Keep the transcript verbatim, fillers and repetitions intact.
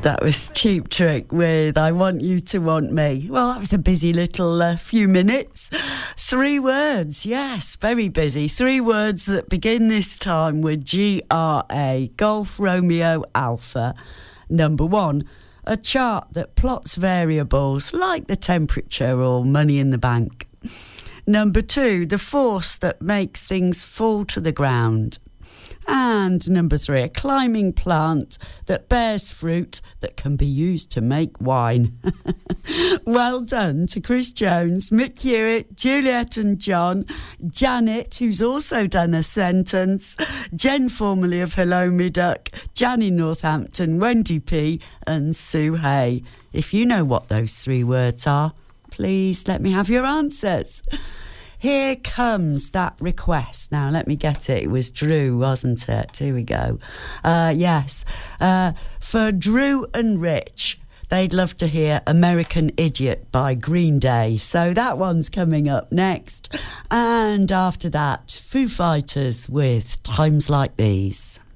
That was Cheap Trick with I Want You to Want Me. Well, that was a busy little uh, few minutes. Three words, yes, very busy. Three words that begin this time with G R A, Golf Romeo Alpha. Number one, a chart that plots variables like the temperature or money in the bank. Number two, the force that makes things fall to the ground. And number three, a climbing plant that bears fruit that can be used to make wine. Well done to Chris Jones, Mick Hewitt, Juliet and John, Janet, who's also done a sentence, Jen, formerly of Hello Me Duck, Jan in Northampton, Wendy P and Sue Hay. If you know what those three words are, please let me have your answers. Here comes that request. Now, let me get it. It was Drew, wasn't it? Here we go. Uh, yes. Uh, for Drew and Rich, they'd love to hear American Idiot by Green Day. So that one's coming up next. And after that, Foo Fighters with Times Like These.